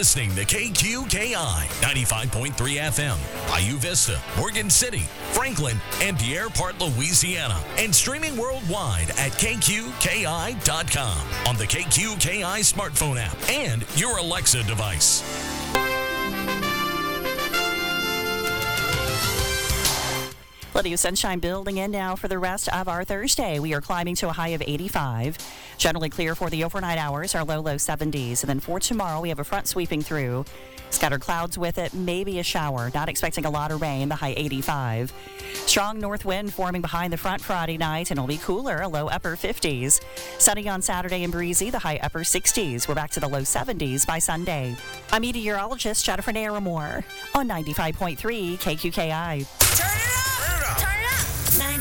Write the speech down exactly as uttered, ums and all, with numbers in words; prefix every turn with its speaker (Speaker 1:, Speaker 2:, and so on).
Speaker 1: listening to K Q K I ninety-five point three F M, Bayou Vista, Morgan City, Franklin, and Pierre Part, Louisiana, and streaming worldwide at K Q K I dot com on the K Q K I smartphone app and your Alexa device.
Speaker 2: Plenty of sunshine building in now for the rest of our Thursday. We are climbing to a high of eighty-five. Generally clear for the overnight hours, our low, low seventies. And then for tomorrow, we have a front sweeping through. Scattered clouds with it, maybe a shower. Not expecting a lot of rain, the high eighty-five. Strong north wind forming behind the front Friday night, and it'll be cooler, a low upper fifties. Sunny on Saturday and breezy, the high upper sixties. We're back to the low seventies by Sunday. I'm meteorologist Jennifer Naramore on ninety-five point three K Q K I.
Speaker 3: Turn